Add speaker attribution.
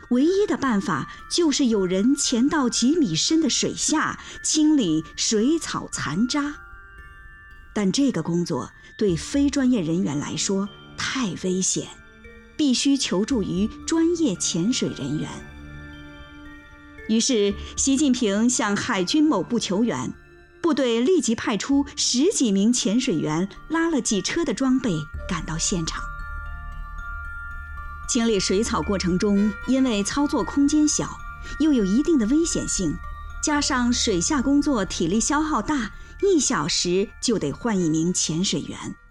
Speaker 1: 唯一的办法就是有人潜到几米深的水下清理水草残渣。但这个工作对非专业人员来说太危险，必须求助于专业潜水人员。于是习近平向海军某部求援，部队立即派出10几名潜水员，拉了几车的装备赶到现场。清理水草过程中，因为操作空间小，又有一定的危险性，加上水下工作体力消耗大，1小时就得换1名潜水员。